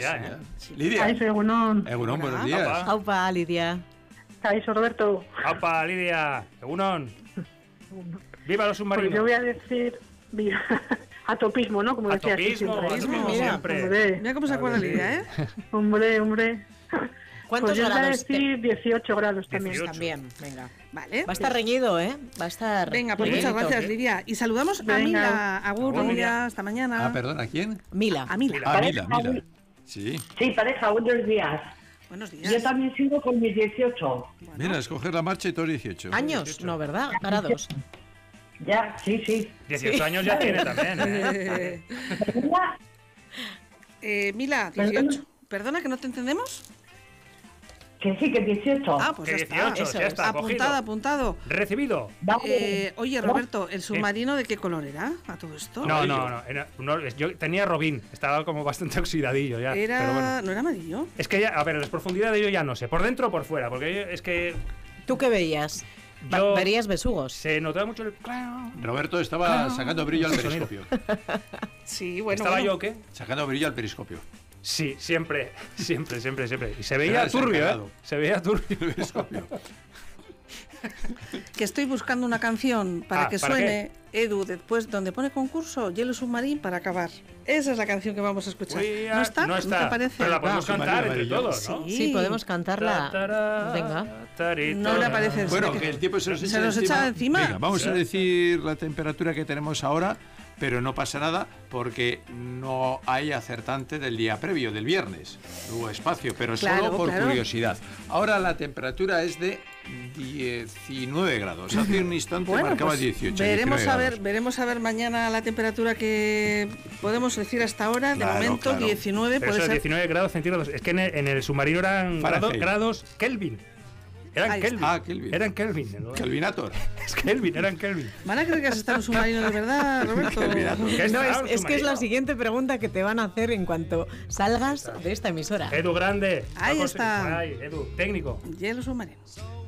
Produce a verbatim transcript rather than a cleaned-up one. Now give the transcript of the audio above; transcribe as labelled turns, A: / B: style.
A: ya, ¿eh?
B: Lidia.
C: Kaixo, egunon.
B: Egunon, buenos días.
A: Aupa.
D: Aupa, Lidia.
C: Kaixo, Roberto.
A: Aupa, Lidia. Egunon. ¡Viva los submarinos!
C: Pues yo voy a decir... Mira, atopismo, ¿no? Como decía
A: Atopismo,
C: siempre.
A: atopismo
D: Mira,
A: siempre.
C: Hombre,
E: Mira cómo se acuerda Lidia, ¿eh?
C: hombre, hombre.
D: ¿Cuántos
C: Pues yo voy a
D: grados?
C: decir dieciocho grados también.
A: dieciocho.
D: También, venga.
E: Vale.
D: Va a estar reñido, ¿eh? Va a estar...
E: Venga, pues
D: reñidito.
E: muchas gracias, Lidia. Y saludamos a
C: Venga.
E: Mila. Agur,
A: Agur,
E: Mila,
A: Mila.
E: hasta mañana.
B: Ah, perdón, ¿a quién?
D: Mila.
E: A Mila.
B: Ah, Mila, Mila. Sí.
F: Sí, pareja, buenos días.
E: Buenos días.
F: Yo también sigo con mis dieciocho.
B: Mira, escoger la marcha y todos dieciocho.
D: ¿Años? No, ¿verdad? Grados.
F: Ya, sí, sí.
A: dieciocho años ya tiene también, ¿eh?
E: Eh, eh, Mila, dieciocho. ¿Perdona que no te entendemos?
F: Que sí, que dieciocho.
E: Ah, pues
A: Que
E: ya está.
A: dieciocho,
D: eso
A: ya
D: es.
A: está,
E: Apuntado,
A: cogido.
E: apuntado.
A: Recibido.
F: Vale.
E: Eh, oye, Roberto, ¿el submarino de qué color era a todo esto?
A: No, no, no, era- no, yo tenía Robin, estaba como bastante oxidadillo ya.
E: Era...
A: Pero bueno.
E: ¿No era amarillo?
A: Es que ya, a ver, las profundidades yo ya no sé, por dentro o por fuera, porque yo- es que
D: ¿Tú qué veías? Va-
A: Yo-
D: Verías besugos.
A: se notaba mucho el... claro.
B: Roberto estaba sacando brillo al periscopio.
E: Sí, bueno.
A: ¿Estaba
E: bueno.
A: yo o qué?
B: Sacando brillo al periscopio.
A: Sí, siempre, siempre, siempre, siempre. Y se
B: Era
A: veía
B: el
A: turbio, ¿eh?
B: encargado.
A: Se veía turbio.
B: El periscopio.
E: Que estoy buscando una canción para
A: Ah,
E: que
A: ¿para
E: suene, Edu, después donde pone concurso, Hielo Submarine para acabar. Esa es la canción que vamos a escuchar.
A: We
E: ¿No
A: are-
E: está?
A: No está.
E: te parece?
A: Pero la podemos
B: Ah,
A: cantar
B: submarino
A: entre
B: amarillo.
A: todos, ¿no?
E: Sí.
D: Sí, podemos cantarla.
A: Ta-ta-ra,
D: Venga.
A: tarita.
E: No le aparece.
B: Bueno,
E: que-
B: que el tiempo se nos
E: se
B: echa
E: nos
B: encima.
E: echa encima.
B: Venga, vamos
A: Sí.
B: a decir la temperatura que tenemos ahora, pero no pasa nada porque no hay acertante del día previo, del viernes. No hubo espacio, pero
E: Claro,
B: solo por
E: claro.
B: curiosidad. Ahora la temperatura es de diecinueve grados. Hace un instante
E: Bueno,
B: marcaba
E: pues
B: dieciocho.
E: veremos
B: diecinueve
E: a ver,
B: grados.
E: veremos a ver mañana la temperatura que podemos decir hasta ahora. De
B: Claro,
E: momento
B: claro.
E: diecinueve
A: Pero
E: puede
A: eso
E: ser.
A: de diecinueve grados centígrados. Es que en el, en el submarino eran grado-
B: Fahrenheit.
A: grados Kelvin. Eran
E: Ahí está.
A: Kelvin.
B: Ah, Kelvin.
A: Eran Kelvin. ¿no?
B: Kelvinator.
A: Es Kelvin, eran Kelvin.
E: ¿Van a creer que has estado en un submarino de verdad, Roberto?
B: Kelvinator.
A: ¿Qué
D: No,
A: está?
D: es,
A: ¿Un
D: es que es la
A: submarino?
D: siguiente pregunta que te van a hacer en cuanto salgas de esta emisora.
A: Edu grande.
E: Ahí
A: Va a conseguir-
E: está.
A: Ay, Edu, técnico.
E: Hielo Submarino.